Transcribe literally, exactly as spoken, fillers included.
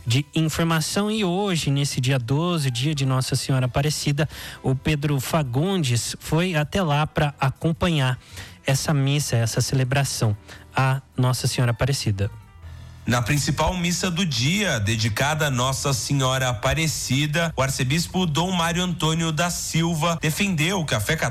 de informação. E hoje, nesse dia doze, dia de Nossa Senhora Aparecida, o Pedro Fagundes foi até lá para acompanhar essa missa, essa celebração a Nossa Senhora Aparecida. Na principal missa do dia, dedicada a Nossa Senhora Aparecida, o arcebispo Dom Mário Antônio da Silva defendeu que a fé católica